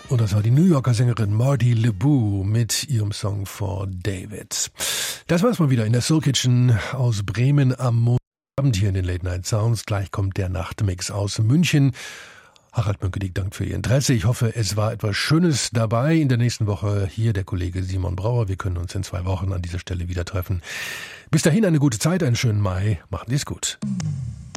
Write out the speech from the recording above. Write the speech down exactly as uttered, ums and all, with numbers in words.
Und das war die New Yorker Sängerin Marty LeBou mit ihrem Song For David. Das war's mal wieder in der Soul Kitchen aus Bremen am Montagabend hier in den Late Night Sounds. Gleich kommt der Nachtmix aus München. Harald Mönkedik, Dank für Ihr Interesse. Ich hoffe, es war etwas Schönes dabei. In der nächsten Woche hier der Kollege Simon Brauer. Wir können uns in zwei Wochen an dieser Stelle wieder treffen. Bis dahin eine gute Zeit, einen schönen Mai. Machen Sie es gut.